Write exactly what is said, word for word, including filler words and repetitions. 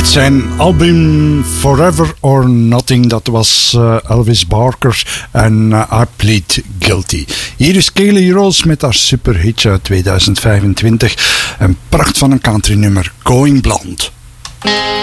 Zijn album Forever or Nothing, dat was uh, Elvis Barker en uh, I Plead Guilty. Hier is Kelly Rose met haar superhitje uit tweeduizend vijfentwintig. Een pracht van een country nummer, Going Blonde.